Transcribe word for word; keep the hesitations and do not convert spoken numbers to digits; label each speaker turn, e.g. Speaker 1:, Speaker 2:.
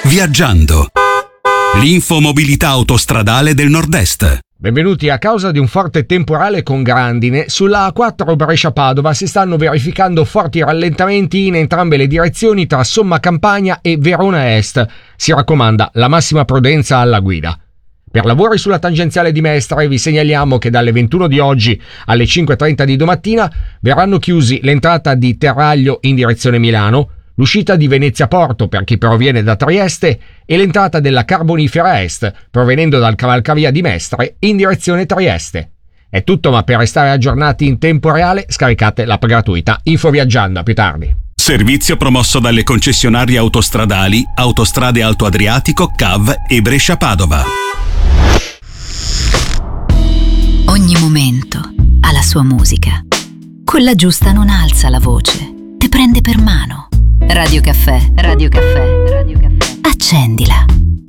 Speaker 1: Viaggiando. L'infomobilità autostradale del Nord-Est.
Speaker 2: Benvenuti. A causa di un forte temporale con grandine, sulla A quattro Brescia-Padova si stanno verificando forti rallentamenti in entrambe le direzioni tra Somma Campagna e Verona Est. Si raccomanda la massima prudenza alla guida. Per lavori sulla tangenziale di Mestre vi segnaliamo che dalle ventuno di oggi alle cinque e trenta di domattina verranno chiusi l'entrata di Terraglio in direzione Milano, l'uscita di Venezia Porto per chi proviene da Trieste e l'entrata della Carbonifera Est provenendo dal cavalcavia di Mestre in direzione Trieste. È tutto, ma per restare aggiornati in tempo reale scaricate l'app gratuita Info Viaggiando. A più tardi.
Speaker 1: Servizio promosso dalle concessionarie autostradali Autostrade Alto Adriatico, C A V e Brescia-Padova.
Speaker 3: Ogni momento ha la sua musica. Quella giusta non alza la voce, te prende per mano. Radio Caffè, Radio Caffè, Radio Caffè. Accendila.